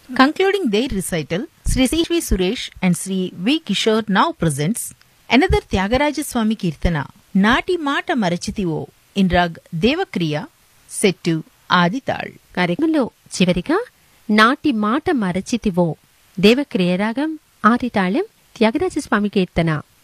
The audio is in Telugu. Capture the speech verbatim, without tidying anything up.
Concluding their recital, Sri C V Suresh and Sri V Kishore now presents another Tyagaraja Swami Kirtana, Nati Mata Marachitivo, in rag Devakriya, set to Adital. కార్యక్రమంలో చివరిగా నాటి మాట మరచితివో దేవక్రియ రాగం ఆదితాళం త్యాగరాజ స్వామి కీర్తన.